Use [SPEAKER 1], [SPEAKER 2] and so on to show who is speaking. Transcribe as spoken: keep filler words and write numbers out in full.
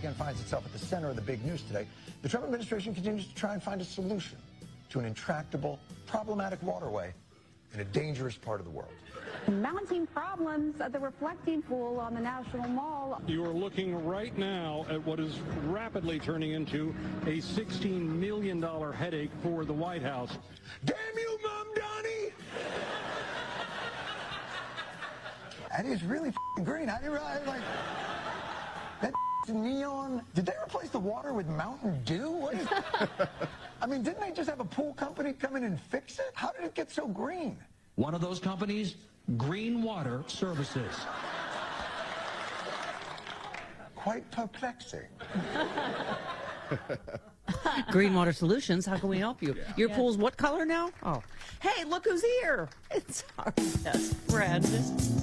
[SPEAKER 1] again finds itself at the center of the big news today. The Trump administration continues to try and find a solution to an intractable, problematic waterway in a dangerous part of the world.
[SPEAKER 2] Mounting problems at the reflecting pool on the National Mall.
[SPEAKER 3] You are looking right now at what is rapidly turning into a sixteen million dollar headache for the White House.
[SPEAKER 1] Damn you, Mom Donnie! That is really f***ing green. I didn't realize, like, that neon. Did they replace the water with Mountain Dew? What is I mean, didn't they just have a pool company come in and fix it? How did it get so green?
[SPEAKER 4] One of those companies, Green Water Services.
[SPEAKER 1] Quite perplexing.
[SPEAKER 5] Green Water Solutions, how can we help you?
[SPEAKER 6] Yeah.
[SPEAKER 5] Your
[SPEAKER 6] Yeah.
[SPEAKER 5] pool's what color now? Oh. Hey, look who's here. It's our best friend.